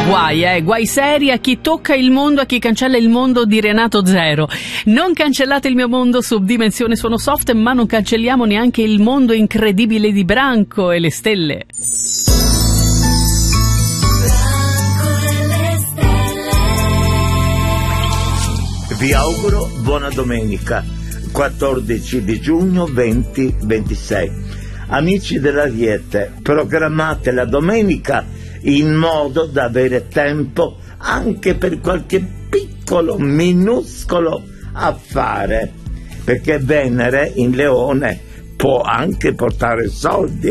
Guai seri a chi tocca il mondo, a chi cancella il mondo di Renato Zero. Non cancellate il mio mondo su Dimensione Suono Soft, ma non cancelliamo neanche il mondo incredibile di Branco e le stelle. Vi auguro buona domenica, 14 di giugno 2026. Amici dell'Ariete, programmate la domenica in modo da avere tempo anche per qualche piccolo, minuscolo affare, perché Venere in Leone può anche portare soldi,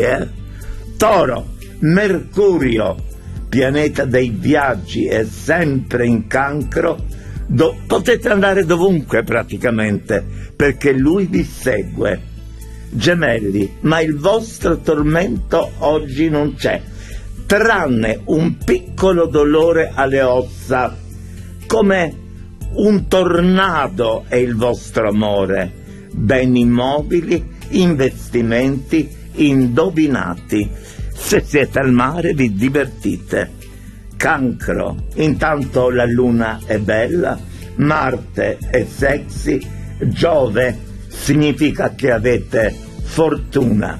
Toro, Mercurio, pianeta dei viaggi, è sempre in Cancro. Potete andare dovunque praticamente, perché lui vi segue. Gemelli, ma il vostro tormento oggi non c'è, tranne un piccolo dolore alle ossa, come un tornado è il vostro amore. Beni immobili, investimenti indovinati. Se siete al mare vi divertite. Cancro, intanto la luna è bella, Marte è sexy, Giove significa che avete fortuna.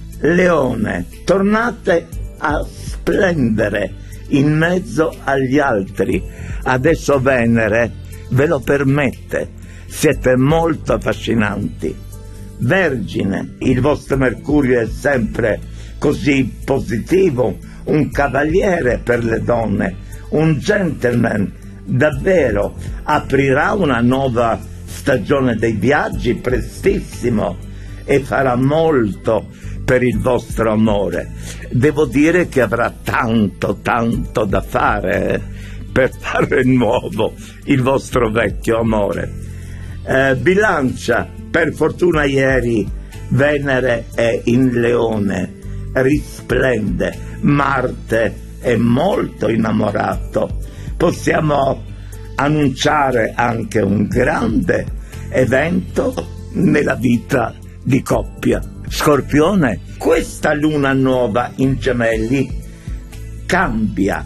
Leone, tornate a splendere in mezzo agli altri. Adesso Venere ve lo permette, siete molto affascinanti. Vergine, il vostro Mercurio è sempre così positivo, un cavaliere per le donne, un gentleman, davvero aprirà una nuova stagione dei viaggi prestissimo e farà molto per il vostro amore. Devo dire che avrà tanto da fare per fare nuovo il vostro vecchio amore. Bilancia, per fortuna ieri Venere è in Leone, risplende, Marte è molto innamorato. Possiamo annunciare anche un grande evento nella vita di coppia. Scorpione, questa luna nuova in Gemelli cambia.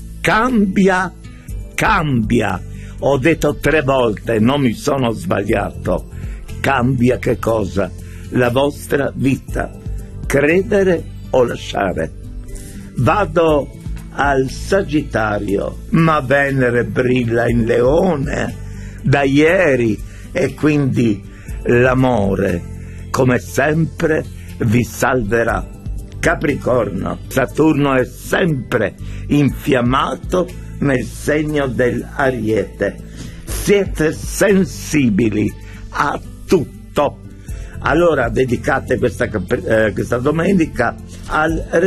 Ho detto 3 volte, non mi sono sbagliato. Cambia che cosa? La vostra vita. Credere o lasciare. Vado al Sagittario, ma Venere brilla in Leone da ieri e quindi l'amore, come sempre, vi salverà. Capricorno, Saturno è sempre infiammato nel segno dell'Ariete. Siete sensibili a tutto. Allora dedicate questa domenica al